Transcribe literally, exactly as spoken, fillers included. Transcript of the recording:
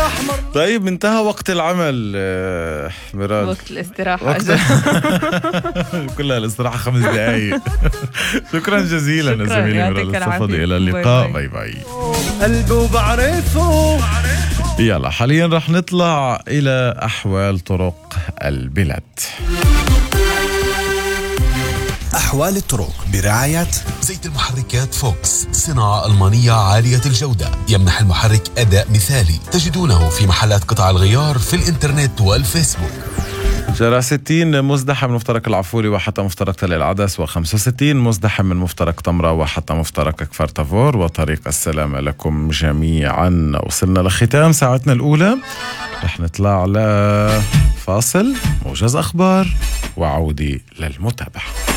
طيب انتهى وقت العمل آه، مراد. وقت الاستراحة وقت أجل. كلها الاستراحة خمس دقايق. شكرا جزيلا شكراً، زميلي يعطيك مراد العافية. الصفدي، إلى باي اللقاء، باي. باي باي. قلبي وبعرفه. يلا حاليا رح نطلع إلى أحوال طرق البلاد. أحوال الطرق برعاية زيت المحركات فوكس، صناعة ألمانية عالية الجودة، يمنح المحرك أداء مثالي. تجدونه في محلات قطع الغيار في الإنترنت والفيسبوك. شارع ستين مزدحم من مفترق العفوري وحتى مفترق تل العدس، وخمسة وستين مزدحم من مفترق تمرة وحتى مفترق كفر تافور وطريق السلامة. لكم جميعا وصلنا لختام ساعتنا الأولى، رح نطلع لفاصل موجز أخبار وعودة للمتابعة.